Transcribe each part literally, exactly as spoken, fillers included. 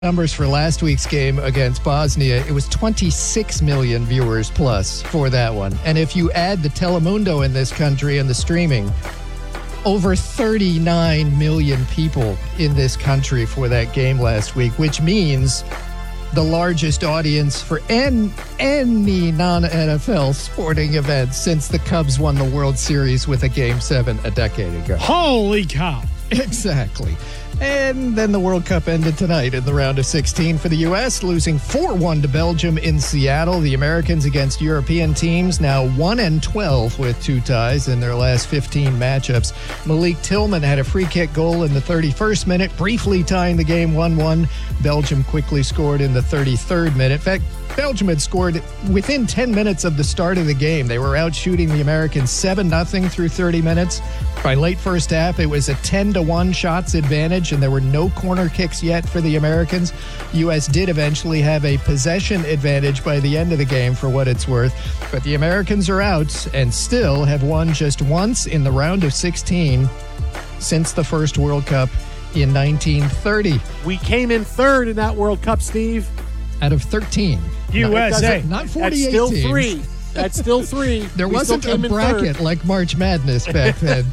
Numbers for last week's game against Bosnia, it was twenty-six million viewers plus for that one. And if you add the Telemundo in this country and the streaming, over thirty-nine million people in this country for that game last week, which means the largest audience for any, any non-N F L sporting event since the Cubs won the World Series with a Game seven a decade ago. Holy cow. Exactly. And then the World Cup ended tonight in the round of sixteen for the U S, losing four one to Belgium in Seattle. The Americans against European teams now one and twelve with two ties in their last fifteen matchups. Malik Tillman had a free kick goal in the thirty-first minute, briefly tying the game one one. Belgium quickly scored in the thirty-third minute. In fact, Belgium had scored within ten minutes of the start of the game. They were out shooting the Americans seven nothing through thirty minutes. By late first half, it was a ten to one shots advantage, and there were no corner kicks yet for the Americans. U S did eventually have a possession advantage by the end of the game, for what it's worth. But the Americans are out and still have won just once in the round of sixteen since the first World Cup in nineteen thirty. We came in third in that World Cup, Steve. Out of thirteen. U S A. Not forty-eight That's still teams. three. That's still three. There we wasn't a bracket like March Madness back then.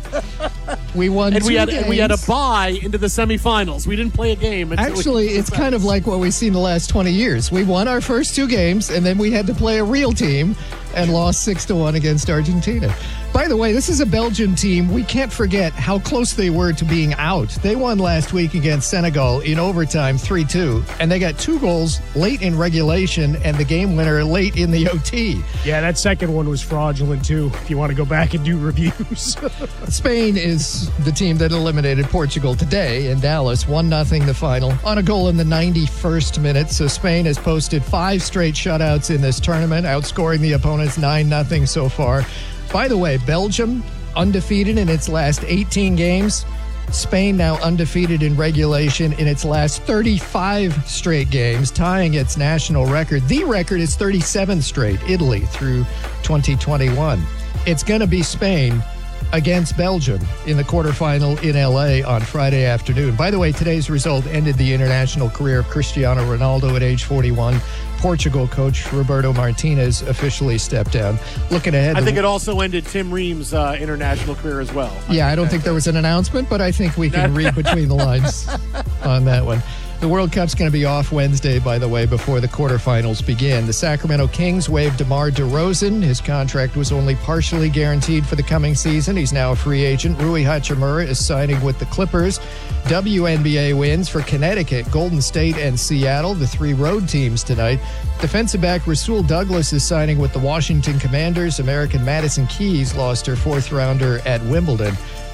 We won and two we had games. and we had a bye into the semifinals. We didn't play a game. Actually, we, it's kind of like what we've seen the last twenty years. We won our first two games, and then we had to play a real team and lost six to one against Argentina. By the way, this is a Belgian team. We can't forget how close they were to being out. They won last week against Senegal in overtime three two, and they got two goals late in regulation and the game winner late in the O T. Yeah, that second one was fraudulent, too, if you want to go back and do reviews. Spain is the team that eliminated Portugal today in Dallas, one nothing the final, on a goal in the ninety-first minute. So Spain has posted five straight shutouts in this tournament, outscoring the opponents nine nothing so far. By the way, Belgium undefeated in its last eighteen games. Spain now undefeated in regulation in its last thirty-five straight games, tying its national record. The record is thirty-seven straight, Italy, through twenty twenty-one. It's going to be Spain against Belgium in the quarterfinal in L A on Friday afternoon. By the way, today's result ended the international career of Cristiano Ronaldo at age forty-one. Portugal coach Roberto Martinez officially stepped down. Looking ahead, I think it also ended Tim Ream's uh, international career as well. Yeah, I, I don't think there was an announcement, but I think we can read between the lines on that one. The World Cup's going to be off Wednesday, by the way, before the quarterfinals begin. The Sacramento Kings waived DeMar DeRozan. His contract was only partially guaranteed for the coming season. He's now a free agent. Rui Hachimura is signing with the Clippers. W N B A wins for Connecticut, Golden State, and Seattle, the three road teams tonight. Defensive back Rasul Douglas is signing with the Washington Commanders. American Madison Keys lost her fourth rounder at Wimbledon.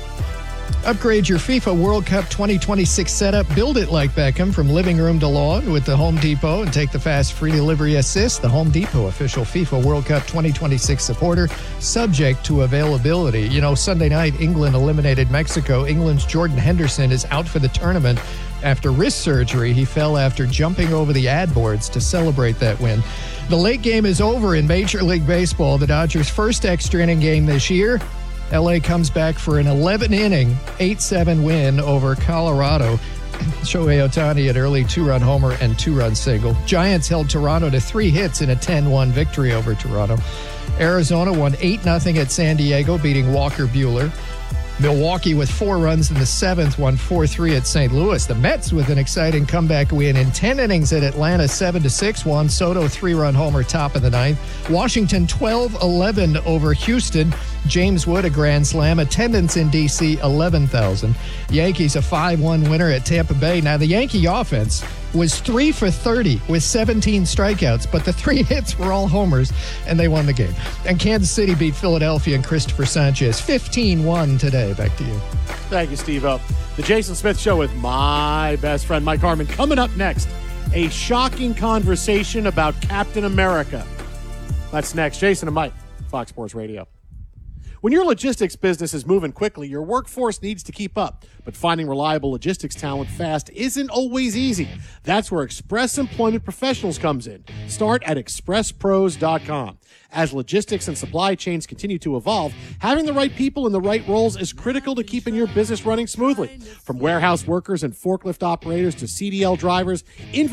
Upgrade your FIFA World Cup twenty twenty-six setup. Build it like Beckham from living room to lawn with the Home Depot and take the fast free delivery assist. The Home Depot, official FIFA World Cup twenty twenty-six supporter, subject to availability. You know, Sunday night, England eliminated Mexico. England's Jordan Henderson is out for the tournament after wrist surgery. He fell after jumping over the ad boards to celebrate that win. The late game is over in Major League Baseball. The Dodgers' first extra inning game this year. L A comes back for an eleven-inning, eight seven win over Colorado. Shohei Ohtani an early two-run homer and two-run single. Giants held Toronto to three hits in a ten one victory over Toronto. Arizona won eight nothing at San Diego, beating Walker Buehler. Milwaukee, with four runs in the seventh, won four three at Saint Louis. The Mets, with an exciting comeback win in ten innings at Atlanta, seven to six. Juan Soto, three-run homer, top of the ninth. Washington, twelve eleven over Houston. James Wood, a grand slam. Attendance in D C, eleven thousand. Yankees, a five one winner at Tampa Bay. Now, the Yankee offense was three for thirty with seventeen strikeouts, but the three hits were all homers, and they won the game. And Kansas City beat Philadelphia and Christopher Sanchez fifteen one today. Back to you. Thank you, Steve-O. The Jason Smith Show with my best friend, Mike Harmon. Coming up next, a shocking conversation about Captain America. That's next. Jason and Mike, Fox Sports Radio. When your logistics business is moving quickly, your workforce needs to keep up. But finding reliable logistics talent fast isn't always easy. That's where Express Employment Professionals comes in. Start at express pros dot com. As logistics and supply chains continue to evolve, having the right people in the right roles is critical to keeping your business running smoothly. From warehouse workers and forklift operators to C D L drivers,